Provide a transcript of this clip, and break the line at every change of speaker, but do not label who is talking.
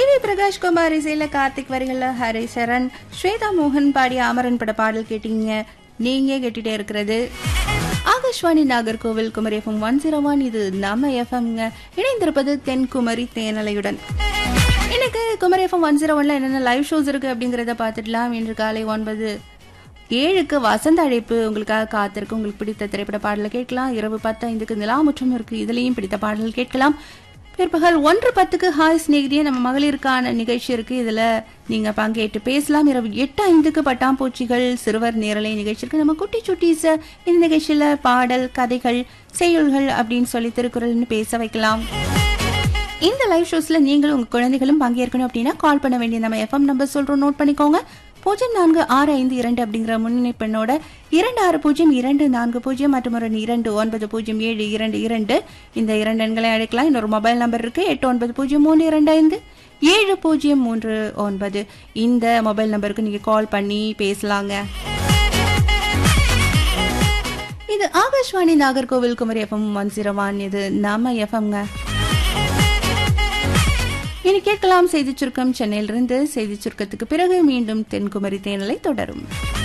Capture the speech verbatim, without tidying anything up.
GV Prakash Kumar இசையில கார்த்திக் வரிகள்ல ஹரிசரன் ஸ்வேதா மோகன் பாடிய அமரன் பட பாடல் கேட்டீங்க. நீங்க கேட்டுட்டே இருக்கிறது Akashvani Nagercoil Kumari FM one zero one. இது நம்ம எஃப்எம்ங்க. இணைந்திருப்பது தென்குமரி தேனலையுடன். எனக்கு குமரி எஃப்எம் ஒன் ஜீரோ ஒன்ல என்னென்ன லைவ் ஷோஸ் இருக்கு அப்படிங்கறத பார்த்துடலாம். இன்று காலை ஒன்பது ஏழுக்கு வசந்த அழைப்பு உங்களுக்காக காத்திருக்கு. உங்களுக்கு பிடித்த திரைப்பட பாடலை கேட்கலாம். இரவு பத்து ஐந்துக்கு நிலாமுற்றம் இருக்கு, இதுலயும் பிடித்த பாடல் கேட்கலாம். பிற்பகல் ஒன்று பத்துக்கு ஹாய் ஸ்நேகிதியே நம்ம மகளிருக்கான நிகழ்ச்சி இருக்கு, இதுல நீங்க பங்கேற்று பேசலாம். இரவு எட்டு ஐந்துக்கு பட்டாம்பூச்சிகள் சிறுவர் நேரலை நிகழ்ச்சி இருக்கு. நம்ம குட்டி சுட்டீஸ் இந்த நிகழ்ச்சியில பாடல் கதைகள் செய்யுள்கள் அப்படின்னு சொல்லி திருக்குறள்னு பேச வைக்கலாம். இந்த லைவ் ஷோஸ்ல நீங்களும் உங்க குழந்தைகளும் பங்கேற்கணும் அப்படின்னா கால் பண்ண வேண்டிய நம்ம எஃப்எம் நம்பர் சொல்றோம், நோட் பண்ணிக்கோங்க. பூஜ்ஜியம் நான்கு ஆறு ஐந்து இரண்டு அப்படிங்கிற முன்னிணைப்பெண்ணோட இரண்டு ஆறு பூஜ்ஜியம் இரண்டு நான்கு பூஜ்ஜியம் மற்றும் ஒரு இரண்டு ஒன்பது பூஜ்ஜியம் ஏழு இரண்டு இரண்டு இந்த இரண்டு எண்களை அழைக்கலாம். இன்னொரு மொபைல் நம்பர் இருக்கு, எட்டு ஒன்பது பூஜ்ஜியம் மூணு இரண்டு ஐந்து ஏழு பூஜ்ஜியம் மூன்று ஒன்பது. இந்த மொபைல் நம்பருக்கு நீங்க கால் பண்ணி பேசலாங்க. இது Akashvani Nagercoil Kumari FM one zero one. இது நம்ம எஃப்எம்ங்க. இனி கேட்கலாம் செய்தி சுருக்கம். சென்னையிலிருந்து செய்தி சுருக்கத்துக்கு பிறகு மீண்டும் தென்குமரி தேனலை தொடரும்.